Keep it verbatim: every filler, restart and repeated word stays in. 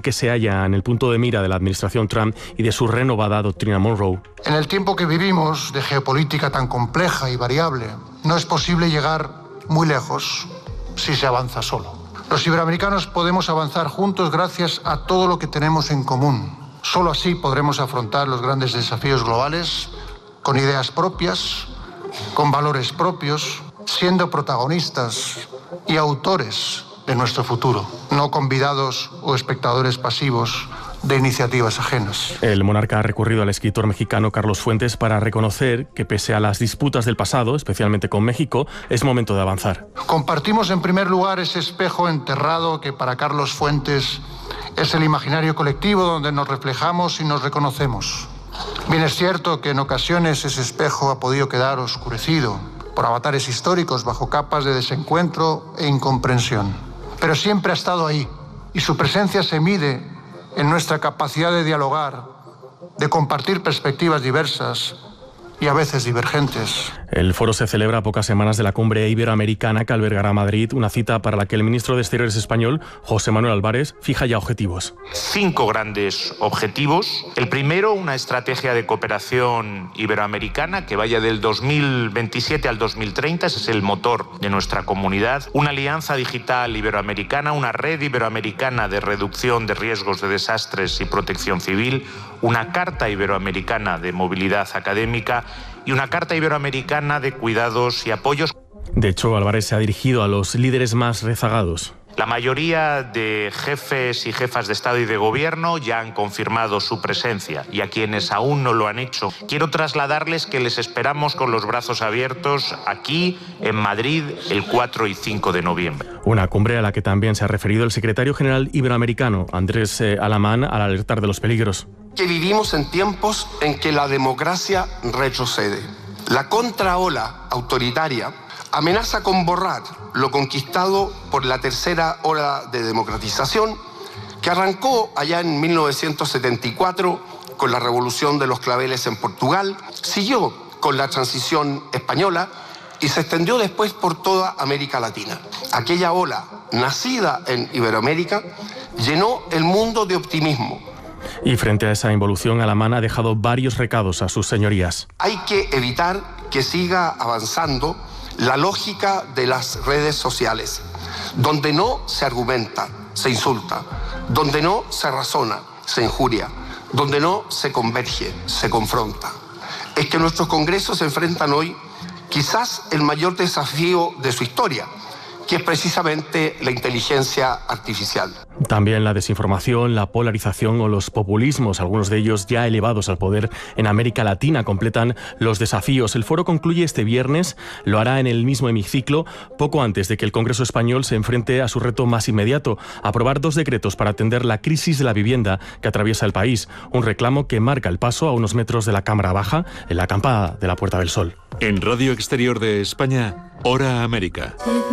que se halla en el punto de mira de la administración Trump y de su renovada doctrina Monroe. En el tiempo que vivimos, de geopolítica tan compleja y variable, no es posible llegar muy lejos si se avanza solo. Los iberoamericanos podemos avanzar juntos gracias a todo lo que tenemos en común. Solo así podremos afrontar los grandes desafíos globales con ideas propias, con valores propios, siendo protagonistas y autores de nuestro futuro, no convidados o espectadores pasivos de iniciativas ajenas. El monarca ha recurrido al escritor mexicano Carlos Fuentes para reconocer que, pese a las disputas del pasado, especialmente con México, es momento de avanzar. Compartimos en primer lugar ese espejo enterrado que para Carlos Fuentes es el imaginario colectivo donde nos reflejamos y nos reconocemos. Bien es cierto que en ocasiones ese espejo ha podido quedar oscurecido por avatares históricos bajo capas de desencuentro e incomprensión. Pero siempre ha estado ahí y su presencia se mide en nuestra capacidad de dialogar, de compartir perspectivas diversas y a veces divergentes. El foro se celebra a pocas semanas de la cumbre iberoamericana que albergará Madrid, una cita para la que el ministro de Exteriores español, José Manuel Álvarez, fija ya objetivos. Cinco grandes objetivos. El primero, una estrategia de cooperación iberoamericana que vaya del dos mil veintisiete al dos mil treinta, ese es el motor de nuestra comunidad. Una alianza digital iberoamericana, una red iberoamericana de reducción de riesgos de desastres y protección civil, una carta iberoamericana de movilidad académica y una carta iberoamericana de cuidados y apoyos. De hecho, Álvarez se ha dirigido a los líderes más rezagados. La mayoría de jefes y jefas de Estado y de Gobierno ya han confirmado su presencia, y a quienes aún no lo han hecho, quiero trasladarles que les esperamos con los brazos abiertos aquí en Madrid el cuatro y cinco de noviembre. Una cumbre a la que también se ha referido el secretario general iberoamericano, Andrés Alamán, al alertar de los peligros. Que vivimos en tiempos en que la democracia retrocede. La contraola autoritaria amenaza con borrar lo conquistado por la tercera ola de democratización que arrancó allá en mil novecientos setenta y cuatro con la Revolución de los Claveles en Portugal, siguió con la transición española y se extendió después por toda América Latina. Aquella ola, nacida en Iberoamérica, llenó el mundo de optimismo. Y frente a esa involución, Alamán ha dejado varios recados a sus señorías. Hay que evitar que siga avanzando la lógica de las redes sociales, donde no se argumenta, se insulta, donde no se razona, se injuria, donde no se converge, se confronta. Es que nuestros congresos se enfrentan hoy quizás el mayor desafío de su historia, que es precisamente la inteligencia artificial. También la desinformación, la polarización o los populismos, algunos de ellos ya elevados al poder en América Latina, completan los desafíos. El foro concluye este viernes, lo hará en el mismo hemiciclo, poco antes de que el Congreso español se enfrente a su reto más inmediato, aprobar dos decretos para atender la crisis de la vivienda que atraviesa el país, un reclamo que marca el paso a unos metros de la Cámara Baja, en la acampada de la Puerta del Sol. En Radio Exterior de España, Hora América.